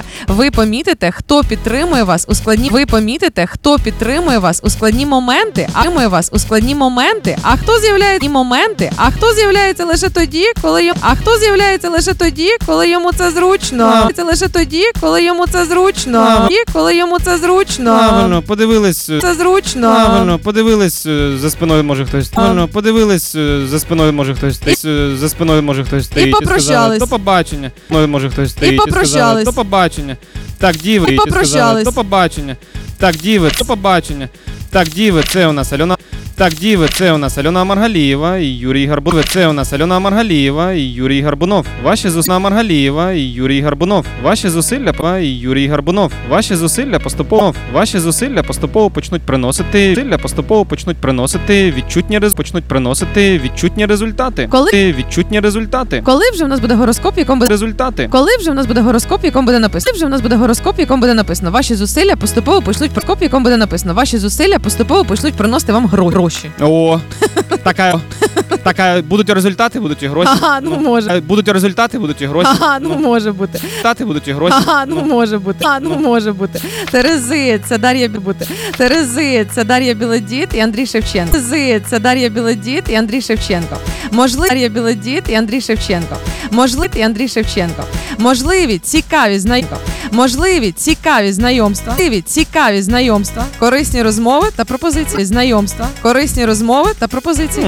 Ви помітите, хто підтримує вас у складні. Ви помітите, хто підтримує вас у складні моменти, а підтримує вас у складні моменти. А хто з'являється моменти? А хто з'являється лише тоді, коли йому. А хто з'являється лише тоді, коли йому це зручно. Це лише тоді, коли йому це зручно. Коли йому це зручно. Правильно, подивились. Це зручно. Правильно, подивились за спиною, може хтось. Правильно, подивились за спиною, може хтось. За спиною, може хтось стоїть. І попрощались. До побачення. Може хтось стоїть. І попрощались. До побачення. Так, діви. І попрощались. До побачення. Так, діви. До побачення. Так, діви, це у нас Альона. Так, діви, це у нас Альона Маргалієва і Юрій Гарбунов. Це у нас Альона Маргалієва і Юрій Гарбунов. Ваші зусилля Маргалієва і Юрій Гарбунов. Ваші зусилля і Юрій Гарбунов. Ваші зусилля поступово почнуть приносити. Відчутні результати. Коли вже в нас буде гороскоп, якому буде результати. Коли вже в нас буде гороскоп, якому буде написано. Коли вже в нас буде гороскоп, якому буде написано. Ваші зусилля поступово почнуть якому буде написано. Ваші зусилля поступово почнуть приносити вам гроші. О, така, будуть результати, будуть і гроші. Ага, ну може. Будуть результати, будуть і гроші. Ага, ну може бути. Результати будуть і гроші. Ага, ну може бути. Ага, ну може бути. Терези, це Дар'я бути. Терези, це Дар'я Білодід і Андрій Шевченко. Терези, це Дар'я Білодід і Андрій Шевченко. Дар'я Білодід і Андрій Шевченко. І Андрій Шевченко. Можливі, цікаві знайомства, корисні розмови та пропозиції. Корисні розмови та пропозиції.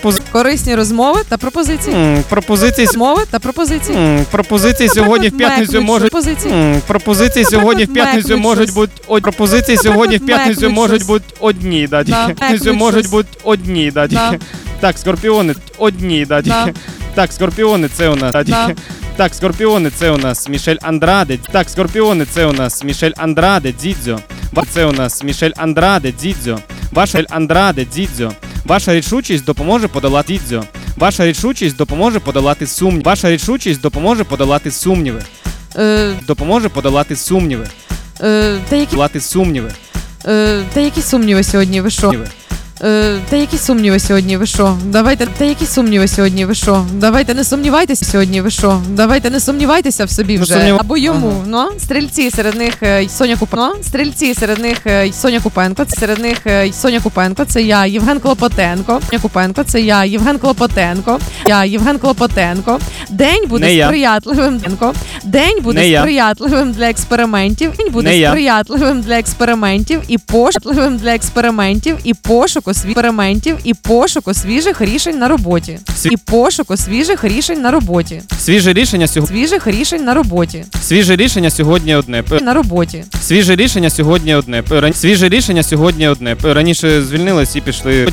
Пропозиції сьогодні в п'ятницю можуть. Пропозиції сьогодні в п'ятницю можуть бути. Пропозиції сьогодні в п'ятницю можуть бути одні, да, тільки. Можуть бути одні, да, тільки. Так, скорпіони одні, да, тільки. Так, скорпіони це у нас, да, тільки. Так, скорпіони це у нас Мішель Андраде. Так, скорпіони це у нас Мішель Андраде Дзідзьо. Це у нас Мішель Андраде Дзідзьо. Ваша рішучість допоможе подолати Дзідзьо. Ваша рішучість допоможе подолати сумніви. Та які сумніви сьогодні, ви що? Та які сумніви сьогодні, ви що? Давайте не сумнівайтеся сьогодні, ви що? Давайте не сумнівайтеся в собі вже. Або йому, ну? Стрільці, серед них Соня Купенко, це я, Євген Клопотенко. День буде сприятливим для експериментів. І пошуку свіжих рішень на роботі. Свіжих рішень на роботі. Свіже рішення сьогодні одне. Раніше звільнились і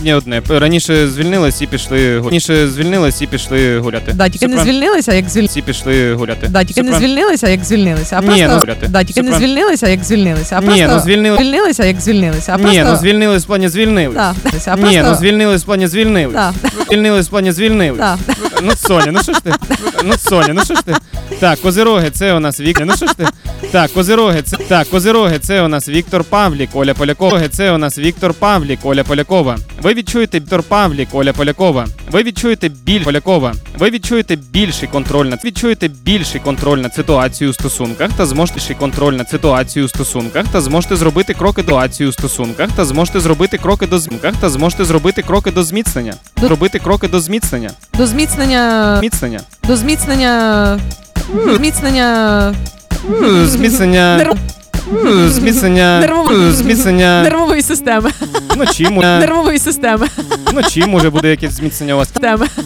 пішли гуляти. Да, тільки не звільнилися, як звільнилися. І пішли гуляти. Да, тільки не звільнилися, як звільнилися. А просто гуляти. Да, тільки не звільнилися, як звільнилися. А просто звільнилися, як звільнилися. А просто звільнились в плані звільнились. Звільнились в плані звільнились. Звільнились в плані звільнились. Ну, Соня, ну що ж ти? Так, козироги, це у нас Віктор. Ну що ж ти? Так, козироги, це у нас Віктор Павлік, Оля Полякова. Ви відчуєте більший контроль над ситуацією у стосунках та зможете зробити кроки до зміцнення. Нервової системи. Вночі може буде якесь зміцнення у вас.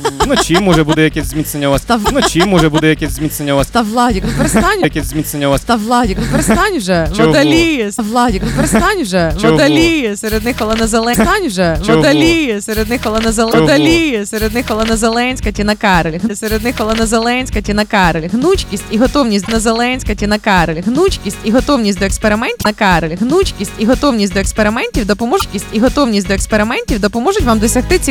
Та Владік, ну перестань. Перестань вже. Водолії. Владік, ну перестань вже. Водолії. Серед них Олена Зеленська, Тіна Карель. Гнучкість і готовність на Зеленська, Тіна Карель. Гнучкість і готовність до експериментів допоможуть вам досягти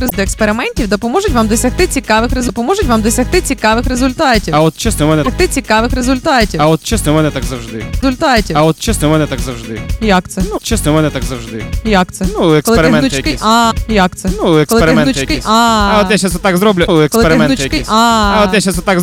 цікавих результатів. А от чесно, в мене так завжди. Як це? Ну, чесно, в мене так завжди. Як це? Ну, експерименти якісь. Як це? Ну, експерименти якісь. А от я щас отак зроблю. Експерименти якісь. А от я щас отак